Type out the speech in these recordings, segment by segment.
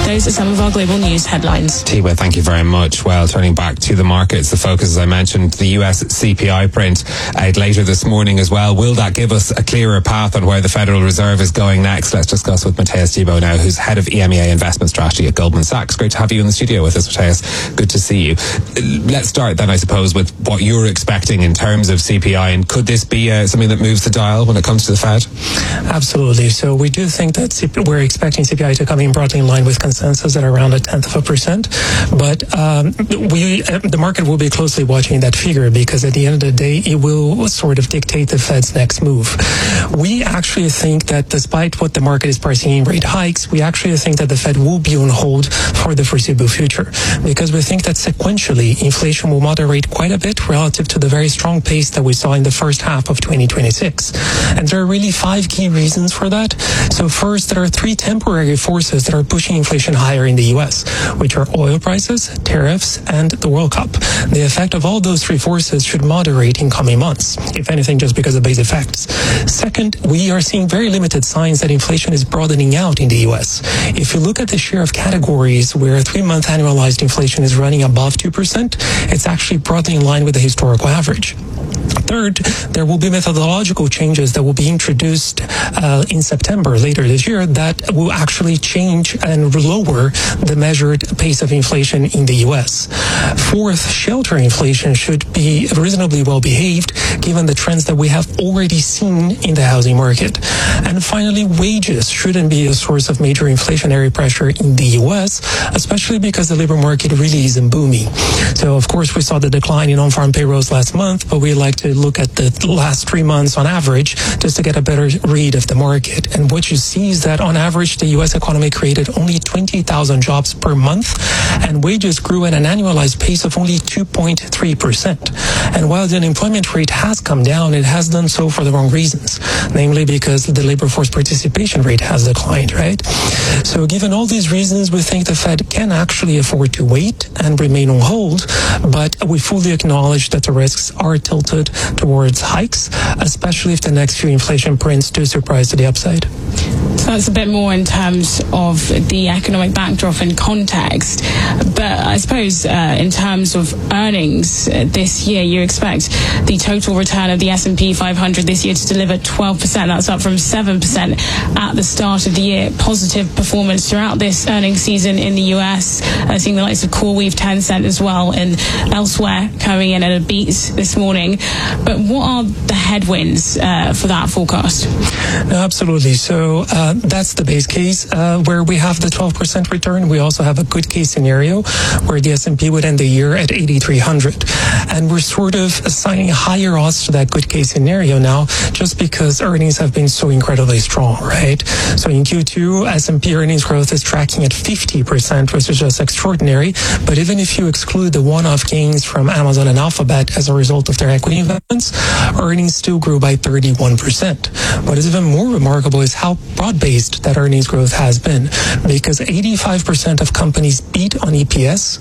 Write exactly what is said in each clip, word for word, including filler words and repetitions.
Those are some of our global news headlines. Tiwa, thank you very much. Well, turning back to the markets, the focus, as I mentioned, the U S C P I print out later this morning as well. Will that give us a clearer path on where the Federal Reserve is going next? Let's discuss with Matthias Thibault now, who's head of E M E A Investment Strategy at Goldman Sachs. Great to have you in the studio with us, Matthias. Good to see you. Let's start then, I suppose, with what you're expecting in terms of C P I, and could this be uh, something that moves the dial when it comes to the Fed? Absolutely. So we do think that C P- we're expecting C P I to come in broadly in line with consensus at around a tenth of a percent. But um, we, uh, the market will be closely watching that figure, because at the end of the day, it will sort of dictate the Fed's next move. We actually think that despite what the market is pricing in rate hikes, we actually think that the Fed will be on hold for the foreseeable future, because we think that sequentially inflation will moderate quite a bit relative to the very strong pace that we saw in the first half of twenty twenty-six. And there are really five key reasons for that. So first, there are three temporary forces that are pushing inflation higher in the U S, which are oil prices, tariffs, and the World Cup. The effect of all those three forces should moderate in coming months, if anything, just because of base effects. Second, we are seeing very limited signs that inflation is broadening out in the U S. If you look at the share of categories where three-month annualized inflation is running above two percent, it's actually broadly in line with the historical average. Third, there will be methodological changes that will be introduced uh, in September later this year that will actually change and lower the measured pace of inflation in the U S. Fourth, shelter inflation should be reasonably well behaved given the trends that we have already seen in the housing market. And finally, wages shouldn't be a source of major inflationary pressure in the U S, especially because the labor market really isn't booming. So, of course, we saw the decline in on-farm payrolls last month, but we like to look at the last three months on average just to get a better read of the market. And what you see is that on average, the U S economy created only twenty thousand jobs per month, and wages grew at an annualized pace of only two point three percent. And while the unemployment rate has come down, it has done so for the wrong reasons, namely because the labor force participation rate has declined, right? So given all these reasons, we think the Fed can actually afford to wait and remain on hold, but we fully acknowledge that the risks are tilted towards hikes, especially if the next few inflation prints do surprise to the upside. So that's a bit more in terms of the economic backdrop and context. But I suppose uh, in terms of earnings uh, this year, you expect the total return of the S and P five hundred this year to deliver twelve percent. That's up from seven percent at the start of the year. Positive performance throughout this earnings season in the U S. Uh, seeing the likes of CoreWeave, Tencent as well, and elsewhere coming in at a beat this morning. But what are the headwinds uh, for that forecast? No, absolutely. So uh, that's the base case uh, where we have the twelve percent return. We also have a good case scenario where the S and P would end the year at eighty-three hundred. And we're sort of assigning higher odds to that good case scenario now just because earnings have been so incredibly strong, right? So in Q two, S and P earnings growth is tracking at fifty percent, which is just extraordinary. But even if you exclude the one-off gains from Amazon and Alphabet as a result of their equity investments, earnings still grew by thirty-one percent. What is even more remarkable is how broad-based that earnings growth has been, because eighty-five percent of companies beat on E P S,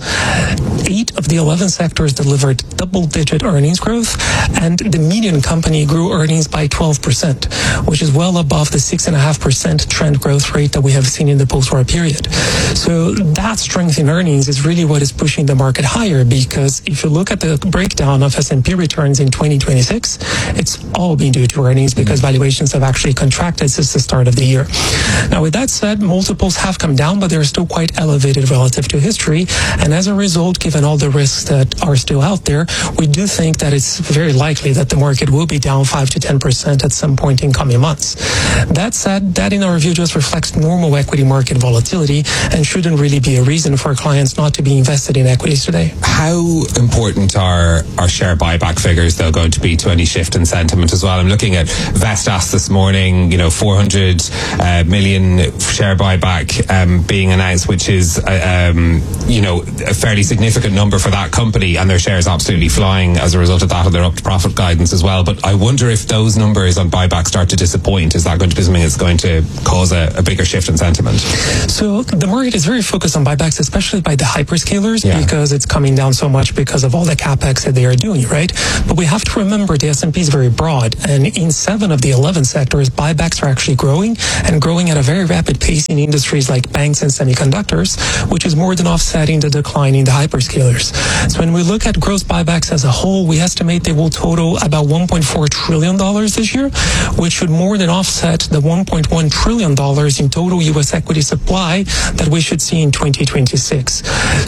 eight of the eleven sectors delivered double-digit earnings growth, and the median company grew earnings by twelve percent, which is well above the six point five percent trend growth rate that we have seen in the post-war period. So that strength in earnings is really what is pushing the market higher, because if you look at the breakdown of S and P returns in twenty twenty-six, it's all been due to earnings because valuations have actually contracted since the start of the year. Now, with that said, multiples have come down, but they're still quite elevated relative to history. And as a result, given all the risks that are still out there, we do think that it's very likely that the market will be down five to ten percent at some point in coming months. That said, that in our view just reflects normal equity market volatility and shouldn't really be a reason for clients not to be invested in equities today. How important are our share buyback figures, though, going to be to any shift in sentiment as well? I'm looking at Vestas this morning, you know, four hundred uh, million share buyback um, being announced, which is, uh, um, you know, a fairly significant number for that company, and their shares absolutely flying as a result of that, and they're up to profit guidance as well. But I wonder if those numbers on buyback start to disappoint, is that going to be something that's going to cause a, a bigger shift in sentiment? So the market is very focused on buybacks, especially by the hyperscalers, yeah. because it's coming down so much because of all the capex that they are doing, right? But we have to remember the S and P is very broad, and in seven of the eleven sectors, buybacks are actually growing and growing at a very rapid pace in industries like banking, banks and semiconductors, which is more than offsetting the decline in the hyperscalers. So when we look at gross buybacks as a whole, we estimate they will total about one point four trillion dollars this year, which should more than offset the one point one trillion dollars in total U S equity supply that we should see in twenty twenty-six.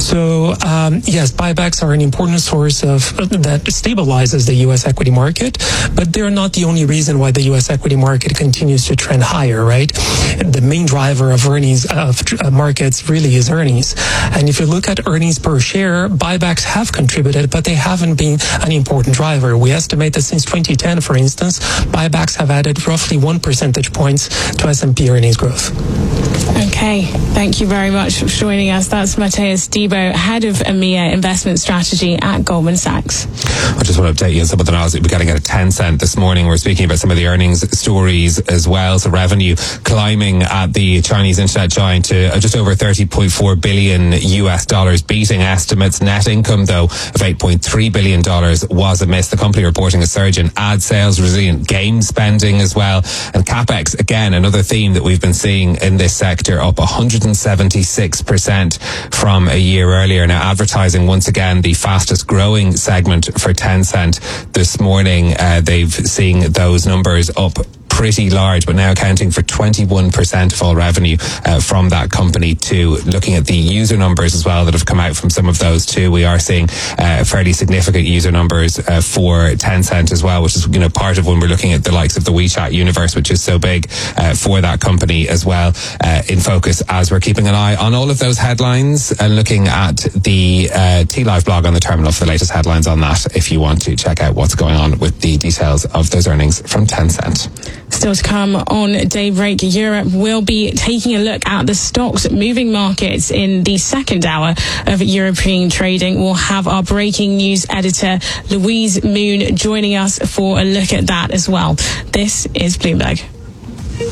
So um, yes, buybacks are an important source of that stabilizes the U S equity market, but they're not the only reason why the U S equity market continues to trend higher, right? The main driver of earnings of uh, markets really is earnings. And if you look at earnings per share, buybacks have contributed, but they haven't been an important driver. We estimate that since twenty ten, for instance, buybacks have added roughly one percentage points to S and P earnings growth. Okay, thank you very much for joining us. That's Matthias Debo, Head of EMEA Investment Strategy at Goldman Sachs. I just want to update you on some of the news we're getting at Tencent this morning. We're speaking about some of the earnings stories as well. So revenue climbing at the Chinese internet giant to just over thirty point four billion U S dollars, beating estimates. Net income, though, of eight point three billion dollars was a miss. The company reporting a surge in ad sales, resilient game spending as well. And CapEx, again, another theme that we've been seeing in this sector, up one hundred seventy-six percent from a year earlier. Now, advertising, once again, the fastest growing segment for Tencent this morning. Uh, they've seen those numbers up pretty large, but now accounting for twenty-one percent of all revenue uh, from that company too. Looking at the user numbers as well that have come out from some of those too, we are seeing uh, fairly significant user numbers uh, for Tencent as well, which is, you know, part of when we're looking at the likes of the WeChat universe, which is so big uh, for that company as well, uh, in focus as we're keeping an eye on all of those headlines and looking at the uh, T-Live blog on the terminal for the latest headlines on that if you want to check out what's going on with the details of those earnings from Tencent. Still to come on Daybreak Europe, we'll be taking a look at the stocks moving markets in the second hour of European trading. We'll have our breaking news editor, Louise Moon, joining us for a look at that as well. This is Bloomberg.